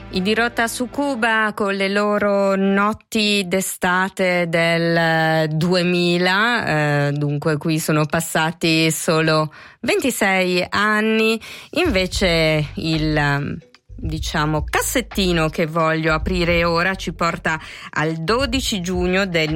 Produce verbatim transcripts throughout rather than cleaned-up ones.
I Dirotta su Cuba con le loro notti d'estate del duemila, eh, dunque qui sono passati solo ventisei anni, invece il diciamo cassettino che voglio aprire ora ci porta al dodici giugno del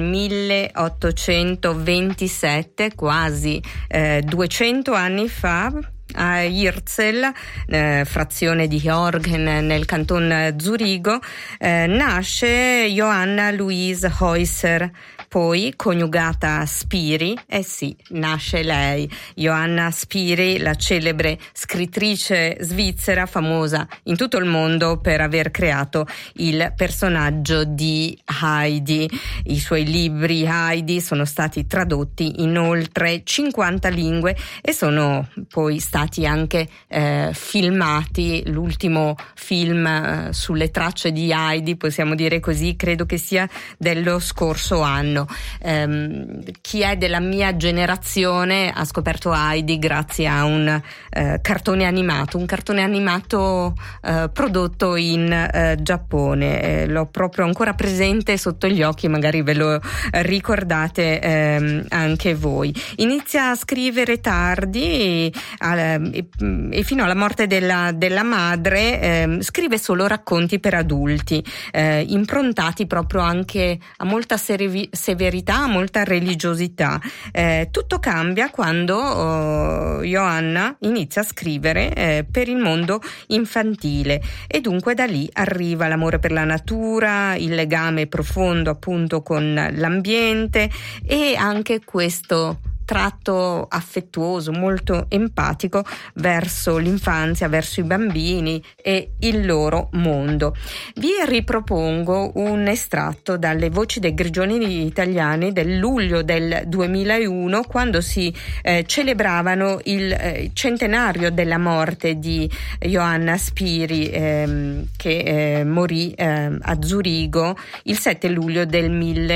milleottocentoventisette, quasi eh, duecento anni fa. A Hirzel, eh, frazione di Jorgen nel canton Zurigo, eh, nasce Johanna Louise Heusser, poi coniugata Spiri, eh sì, nasce lei, Johanna Spiri, la celebre scrittrice svizzera famosa in tutto il mondo per aver creato il personaggio di Heidi. I suoi libri Heidi sono stati tradotti in oltre cinquanta lingue e sono poi stati anche eh, filmati. L'ultimo film eh, sulle tracce di Heidi, possiamo dire così, credo che sia dello scorso anno. Um, chi è della mia generazione ha scoperto Heidi grazie a un uh, cartone animato, un cartone animato uh, prodotto in uh, Giappone. Eh, l'ho proprio ancora presente sotto gli occhi, magari ve lo ricordate um, anche voi. Inizia a scrivere tardi e, e, e fino alla morte della, della madre eh, scrive solo racconti per adulti, eh, improntati proprio anche a molta seri- severità, molta religiosità. Eh, tutto cambia quando oh, Johanna inizia a scrivere eh, per il mondo infantile e dunque da lì arriva l'amore per la natura, il legame profondo appunto con l'ambiente e anche questo tratto affettuoso, molto empatico verso l'infanzia, verso i bambini e il loro mondo. Vi ripropongo un estratto dalle Voci dei Grigioni Italiani del luglio del duemilauno, quando si eh, celebravano il eh, centenario della morte di Johanna Spiri, ehm, che eh, morì eh, a Zurigo il sette luglio del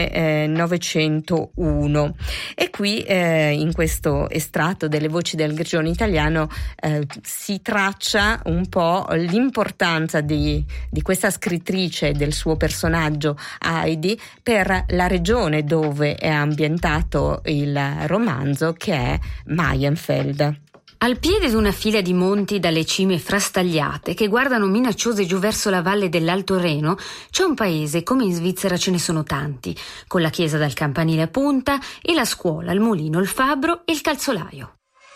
millenovecentouno. E qui eh, in questo estratto delle Voci del Grigione Italiano eh, si traccia un po' l'importanza di, di questa scrittrice e del suo personaggio Heidi per la regione dove è ambientato il romanzo, che è Mayenfeld. Al piede di una fila di monti dalle cime frastagliate che guardano minacciose giù verso la valle dell'Alto Reno c'è un paese, come in Svizzera ce ne sono tanti, con la chiesa dal campanile a punta e la scuola, il mulino, il fabbro e il calzolaio.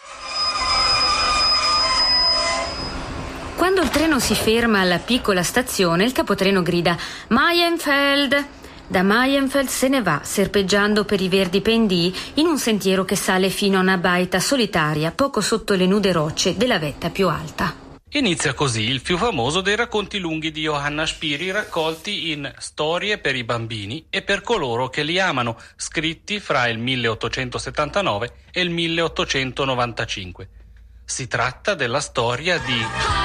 Quando il treno si ferma alla piccola stazione, il capotreno grida «Mayenfeld!». Da Mayenfeld se ne va, serpeggiando per i verdi pendii in un sentiero che sale fino a una baita solitaria poco sotto le nude rocce della vetta più alta. Inizia così il più famoso dei racconti lunghi di Johanna Spiri, raccolti in Storie per i bambini e per coloro che li amano, scritti fra il milleottocentosettantanove e il milleottocentonovantacinque. Si tratta della storia di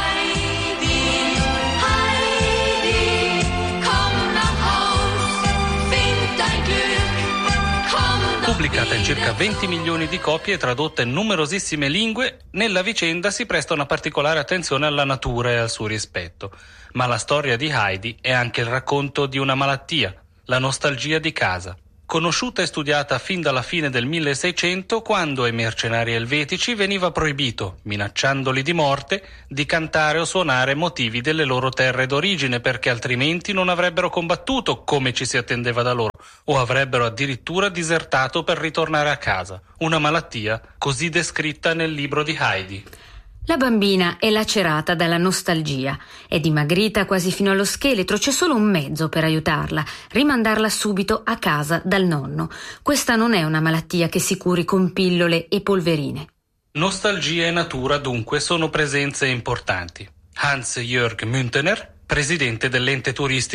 pubblicata in circa venti milioni di copie e tradotta in numerosissime lingue. Nella vicenda si presta una particolare attenzione alla natura e al suo rispetto. Ma la storia di Heidi è anche il racconto di una malattia, la nostalgia di casa. Conosciuta e studiata fin dalla fine del milleseicento, quando ai mercenari elvetici veniva proibito, minacciandoli di morte, di cantare o suonare motivi delle loro terre d'origine, perché altrimenti non avrebbero combattuto come ci si attendeva da loro, o avrebbero addirittura disertato per ritornare a casa. Una malattia così descritta nel libro di Heidi. La bambina è lacerata dalla nostalgia, è dimagrita quasi fino allo scheletro, c'è solo un mezzo per aiutarla, rimandarla subito a casa dal nonno. Questa non è una malattia che si curi con pillole e polverine. Nostalgia e natura dunque sono presenze importanti. Hans-Jörg Müntener, presidente dell'ente turistico,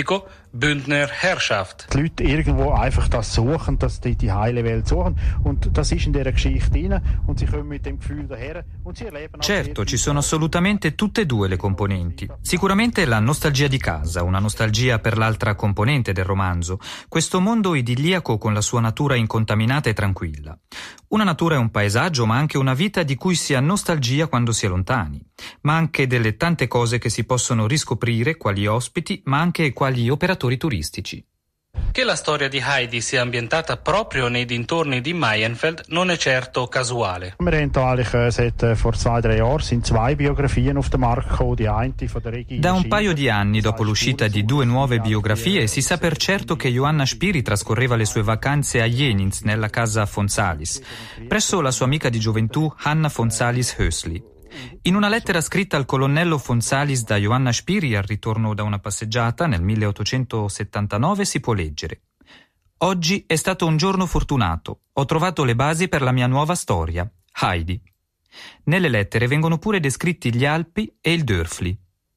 Bündner Herrschaft. Die Leute irgendwo einfach das suchen, dass die die heile Welt suchen, und das ist in dieser Geschichte drin, und sie kommen mit dem Gefühl daher und sie erleben. Certo, ci sono assolutamente tutte e due le componenti. Sicuramente la nostalgia di casa, una nostalgia per l'altra componente del romanzo, questo mondo idilliaco con la sua natura incontaminata e tranquilla. Una natura e un paesaggio, ma anche una vita di cui si ha nostalgia quando si è lontani, ma anche delle tante cose che si possono riscoprire quali ospiti, ma anche quali operatori turistici. Che la storia di Heidi sia ambientata proprio nei dintorni di Mayenfeld non è certo casuale. Wir haben eigentlich seit vor zwei, drei Jahren sind zwei Biografien auf den Markt gekommen, die eine von der Regina. Da un paio di anni, dopo l'uscita di due nuove biografie, si sa per certo che Joanna Spiri trascorreva le sue vacanze a Jenins, nella casa Fonsalis, presso la sua amica di gioventù Hanna Fonsalis Hösli. In una lettera scritta al colonnello Fonsalis da Joanna Spiri al ritorno da una passeggiata nel milleottocentosettantanove si può leggere: «Oggi è stato un giorno fortunato. Ho trovato le basi per la mia nuova storia, Heidi». Nelle lettere vengono pure descritti gli Alpi e il Dörfli.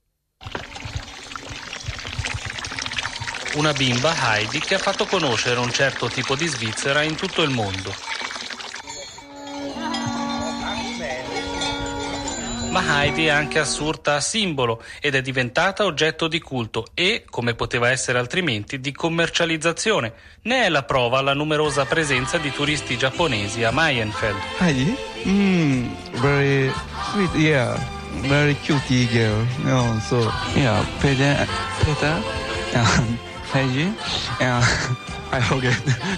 Una bimba, Heidi, che ha fatto conoscere un certo tipo di Svizzera in tutto il mondo. Ma Heidi è anche assurta a simbolo ed è diventata oggetto di culto e, come poteva essere altrimenti, di commercializzazione. Ne è la prova la numerosa presenza di turisti giapponesi a Mayenfeld. Heidi? Mm, very sweet, yeah. Very cute girl. No, so, yeah, Peter, Peter, and Heidi, and I forget.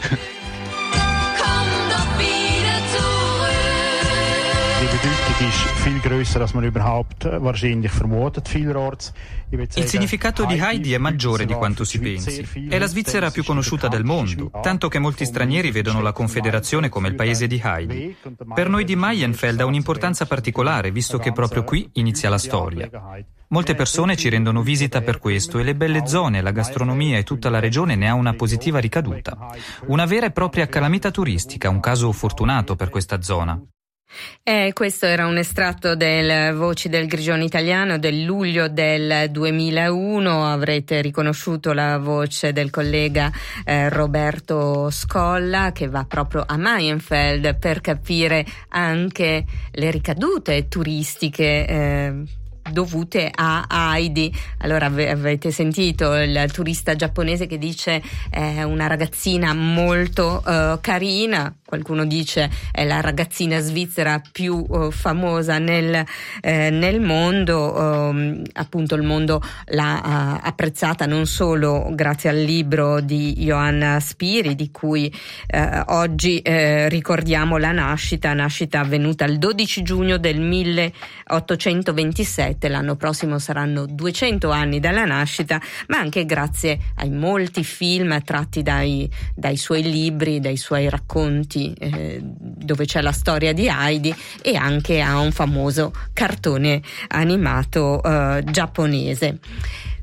Die Bedeutung ist viel grösser, als man überhaupt wahrscheinlich vermutet vielerorts. Il significato di Heidi è maggiore di quanto si pensi. È la Svizzera più conosciuta del mondo, tanto che molti stranieri vedono la Confederazione come il paese di Heidi. Per noi di Mayenfeld ha un'importanza particolare, visto che proprio qui inizia la storia. Molte persone ci rendono visita per questo e le belle zone, la gastronomia e tutta la regione ne ha una positiva ricaduta. Una vera e propria calamita turistica, un caso fortunato per questa zona. Eh, questo era un estratto del Voci del Grigione Italiano del luglio del duemilauno. Avrete riconosciuto la voce del collega eh, Roberto Scolla, che va proprio a Mayenfeld per capire anche le ricadute turistiche eh, dovute a Heidi. Allora avete sentito il turista giapponese che dice è una ragazzina molto uh, carina, qualcuno dice è la ragazzina svizzera più uh, famosa nel, eh, nel mondo. Um, appunto il mondo l'ha uh, apprezzata non solo grazie al libro di Joanna Spiri, di cui uh, oggi uh, ricordiamo la nascita, nascita avvenuta il dodici giugno del milleottocentoventisette. L'anno prossimo saranno duecento anni dalla nascita, ma anche grazie ai molti film tratti dai, dai suoi libri, dai suoi racconti eh, dove c'è la storia di Heidi, e anche a un famoso cartone animato eh, giapponese.